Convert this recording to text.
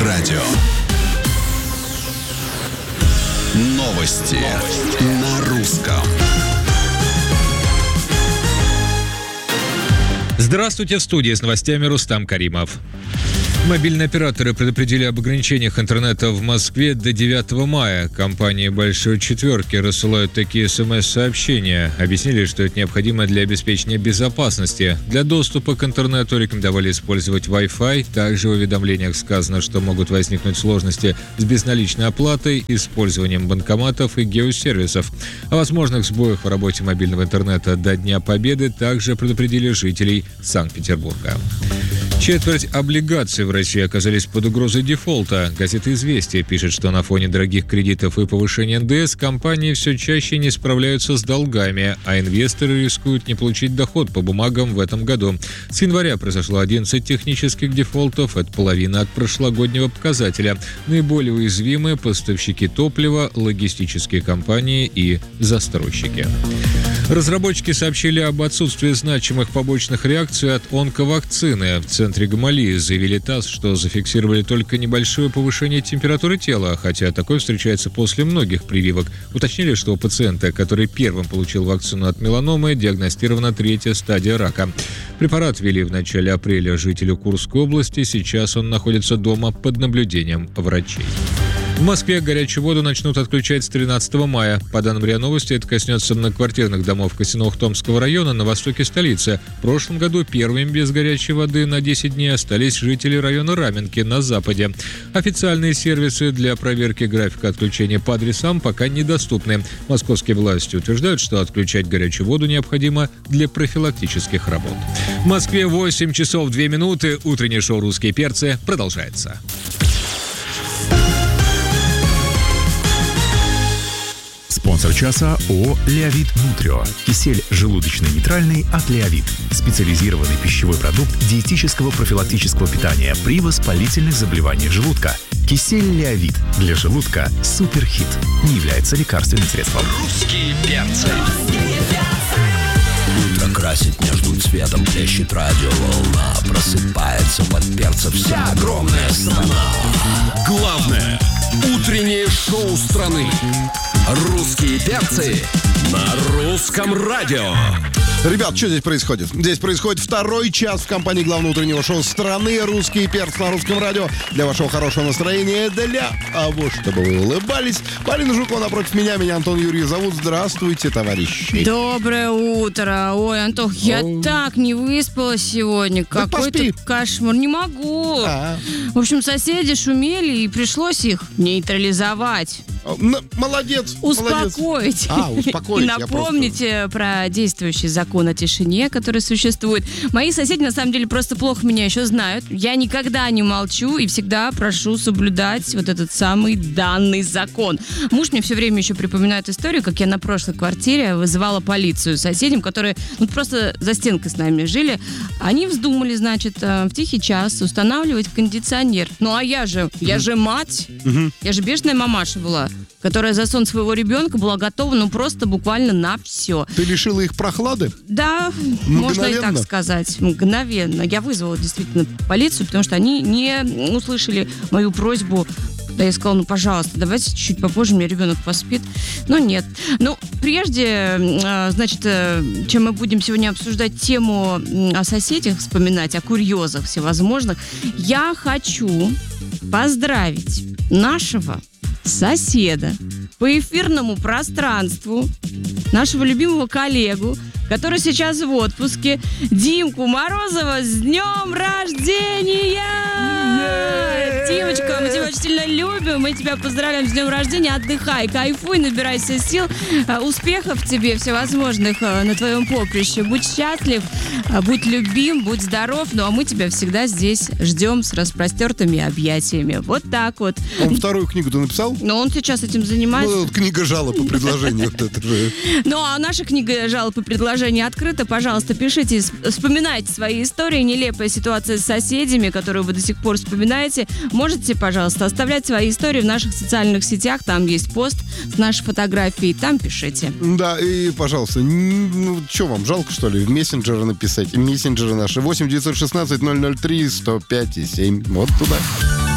радио. Новости на русском. Здравствуйте, в студии с новостями Рустам Каримов. Мобильные операторы предупредили об ограничениях интернета в Москве до 9 мая. Компании «Большой четверки» рассылают такие СМС-сообщения. Объяснили, что это необходимо для обеспечения безопасности. Для доступа к интернету рекомендовали использовать Wi-Fi. Также в уведомлениях сказано, что могут возникнуть сложности с безналичной оплатой, использованием банкоматов и геосервисов. О возможных сбоях в работе мобильного интернета до Дня Победы также предупредили жителей Санкт-Петербурга. Четверть облигаций в России оказались под угрозой дефолта. Газета «Известия» пишет, что на фоне дорогих кредитов и повышения НДС компании все чаще не справляются с долгами, а инвесторы рискуют не получить доход по бумагам в этом году. С января произошло 11 технических дефолтов, это половина от прошлогоднего показателя. Наиболее уязвимы поставщики топлива, логистические компании и застройщики. Разработчики сообщили об отсутствии значимых побочных реакций от онковакцины. В центре Гамалии заявили ТАСС, что зафиксировали только небольшое повышение температуры тела, хотя такое встречается после многих прививок. Уточнили, что у пациента, который первым получил вакцину от меланомы, диагностирована 3-я стадия рака. Препарат ввели в начале апреля жителю Курской области, сейчас он находится дома под наблюдением врачей. В Москве горячую воду начнут отключать с 13 мая. По данным РИА Новости, это коснется многоквартирных домов Косино-Ухтомского района на востоке столицы. В прошлом году первыми без горячей воды на 10 дней остались жители района Раменки на западе. Официальные сервисы для проверки графика отключения по адресам пока недоступны. Московские власти утверждают, что отключать горячую воду необходимо для профилактических работ. В Москве 8 часов 2 минуты. Утреннее шоу «Русские перцы» продолжается. Спонсор часа ООО «Леовит Нутрио». Кисель желудочно-нейтральный от Леовит. Специализированный пищевой продукт диетического профилактического питания при воспалительных заболеваниях желудка. Кисель Леовит для желудка суперхит. Не является лекарственным средством. Русские перцы. Утро красит между цветом, плещет радиоволна. Просыпается под перцем вся огромная страна. Главное утреннее шоу страны. Русские перцы на русском радио. Ребят, что здесь происходит? Здесь происходит второй час в компании главного утреннего шоу страны «Русские перцы» на русском радио. Для вашего хорошего настроения, для того, чтобы вы улыбались. Полина Жукова напротив меня Антон Юрьев зовут. Здравствуйте, товарищи. Доброе утро. Ой, Антох, я так не выспалась сегодня. Какой-то кошмар. Не могу. В общем, соседи шумели, и пришлось их нейтрализовать. Молодец. Успокоить. Успокоить. И напомните про действующий закон о тишине, который существует. Мои соседи, на самом деле, просто плохо меня еще знают. Я никогда не молчу и всегда прошу соблюдать вот этот самый данный закон. Муж мне все время еще припоминает историю, как я на прошлой квартире вызывала полицию соседям, которые просто за стенкой с нами жили. Они вздумали, значит, в тихий час устанавливать кондиционер. Ну, а я же мать. Я же бешеная мамаша была, которая за сон своего ребенка была готова, просто буквально на все. Ты лишила их прохлады? Да, можно и так сказать. Мгновенно. Я вызвала действительно полицию, потому что они не услышали мою просьбу. Да, я сказала, пожалуйста, давайте чуть попозже, у меня ребенок поспит. Но нет. Прежде, значит, чем мы будем сегодня обсуждать тему о соседях, вспоминать о курьезах всевозможных, я хочу поздравить нашего соседа по эфирному пространству, нашего любимого коллегу, который сейчас в отпуске, Димку Морозова, с днем рождения! Димочка, мы тебя очень сильно любим, мы тебя поздравляем с днем рождения, отдыхай, кайфуй, набирайся сил, успехов тебе всевозможных на твоем поприще, будь счастлив, будь любим, будь здоров, а мы тебя всегда здесь ждем с распростертыми объятиями. Вот так вот. Он вторую книгу-то написал? Он сейчас этим занимается. Книга жалоб по предложению. А наша книга жалоб по предложению открыта. Пожалуйста, пишите, вспоминайте свои истории, нелепая ситуация с соседями, которую вы до сих пор вспоминаете. Можете, пожалуйста, оставлять свои истории в наших социальных сетях. Там есть пост с нашей фотографией. Там пишите. Да, и, пожалуйста, что вам, жалко, что ли, в мессенджеры написать? Мессенджеры наши 8 916 003 105 7. Вот туда.